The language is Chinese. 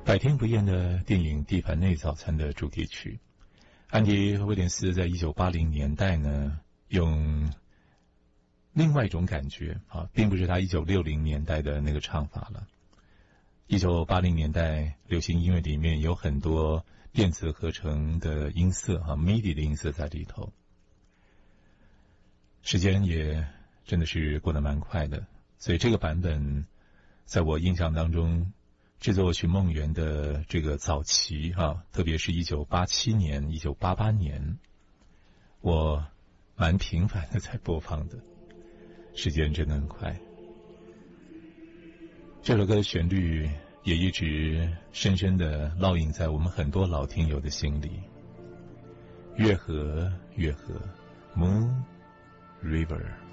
百听不厌的电影《蒂凡内早餐》的主题曲。安迪·威廉斯在1980年代呢，用另外一种感觉并不是他1960年代的那个唱法了。1980年代流行音乐里面有很多电子合成的音色MIDI 的音色在里头。时间也真的是过得蛮快的，所以这个版本在我印象当中，制作《寻梦园》的这个早期特别是1987年、1988年，我蛮频繁的在播放的。时间真的很快，这首歌的旋律也一直深深的烙印在我们很多老听友的心里。月河，月河 Moon River。